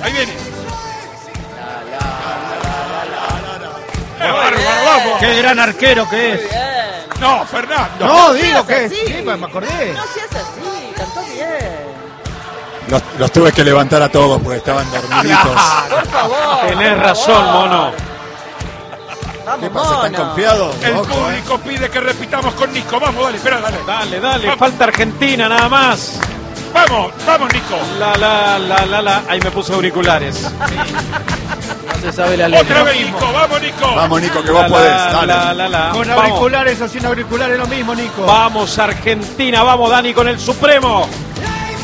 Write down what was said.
Ahí viene. Bárbaro, vamos. Qué gran arquero que es. Muy bien. No, Fernando. No, No digo seas que así. sí, pues me acordé. No seas así, cantó bien. Los tuve que levantar a todos porque estaban dormiditos. Por favor. Tenés por razón, favor. mono. Vamos, ¿Qué pasa? ¿Están mono. confiados? El Ojo, público pide que repitamos con Nico. Vamos, dale, espera, dale. Dale, Vamos. falta Argentina nada más. Vamos, Nico. La. Ahí me puse auriculares. No se sabe la letra. Otra vez, Nico. Vamos, Nico. Vamos, Nico, que vos podés. Dale. Con Vamos. auriculares o sin auriculares lo mismo, Nico. Vamos, Argentina, vamos, Dani, con el Supremo.